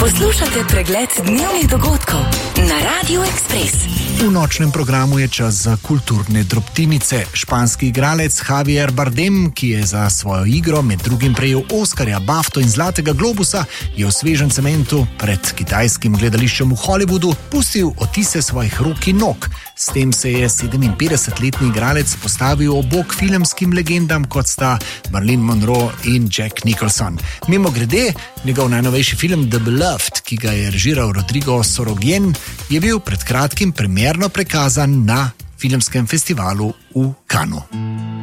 Poslušate pregled dnevnih dogodkov na Radio Express. V nočnem programu je čas za kulturne drobtinice. Španski igralec Javier Bardem, ki je za svojo igro med drugim prejel Oskarja, Bafto in Zlatega globusa, je v svežem cementu pred kitajskim gledališčem v Hollywoodu pustil odtise svojih rok in nog. S tem se je 57-letni igralec postavil ob bok filmskim legendam, kot sta Marilyn Monroe in Jack Nicholson. Mimogrede, njegov najnovejši film The Beloved, ki ga je režiral Rodrigo Sorogoyen, je bil pred kratkim premierno prikazan na filmskem festivalu v Cannesu.